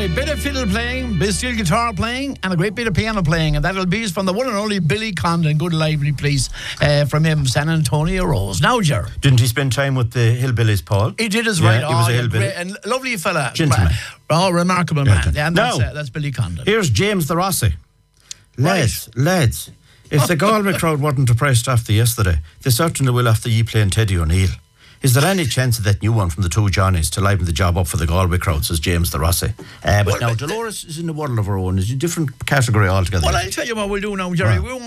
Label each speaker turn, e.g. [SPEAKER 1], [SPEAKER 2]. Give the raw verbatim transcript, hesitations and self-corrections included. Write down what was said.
[SPEAKER 1] Anyway, bit of fiddle playing, bit of steel guitar playing, and a great bit of piano playing, and that'll be from the one and only Billy Condon. Good lively please uh, from him, San Antonio Rose. Now, Ger.
[SPEAKER 2] Didn't he spend time with the hillbillies, Paul?
[SPEAKER 1] He did his
[SPEAKER 2] yeah,
[SPEAKER 1] right.
[SPEAKER 2] He was
[SPEAKER 1] oh,
[SPEAKER 2] a hillbilly.
[SPEAKER 1] Great, and lovely fella.
[SPEAKER 2] Gentleman.
[SPEAKER 1] Oh, remarkable man.
[SPEAKER 2] Gentleman.
[SPEAKER 1] Yeah, and that's,
[SPEAKER 2] now,
[SPEAKER 1] uh, that's Billy Condon.
[SPEAKER 2] Here's James the Rossi. Lads, right. lads, if the Galway crowd weren't depressed after yesterday, they certainly will after ye playing Teddy O'Neill. Is there any chance of that new one from the two Johnnies to liven the job up for the Galway crowd, says James the Rossi. Uh, but well, now, Dolores is in the world of her own. It's a different category altogether.
[SPEAKER 1] Well, I'll tell you what we'll do now, Jerry. Wow. We'll